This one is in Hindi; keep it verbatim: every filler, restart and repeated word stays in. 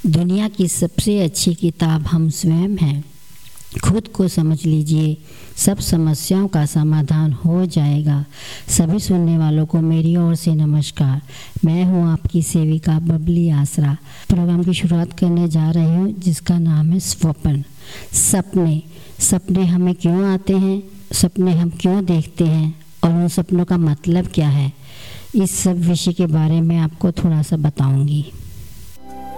दुनिया की सबसे अच्छी किताब हम स्वयं हैं। खुद को समझ लीजिए, सब समस्याओं का समाधान हो जाएगा। सभी सुनने वालों को मेरी ओर से नमस्कार। मैं हूं आपकी सेविका बबली आसरा। प्रोग्राम की शुरुआत करने जा रही हूं जिसका नाम है स्वप्न। सपने सपने हमें क्यों आते हैं, सपने हम क्यों देखते हैं और उन सपनों का मतलब क्या है, इस सब विषय के बारे में आपको थोड़ा सा बताऊंगी।